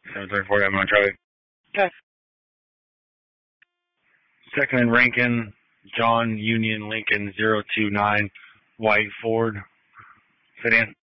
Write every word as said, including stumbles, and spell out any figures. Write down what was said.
seven thirty-four, I'm on Charlie. Okay. Second in Rankin, John Union Lincoln zero two nine, White Ford. Sit in.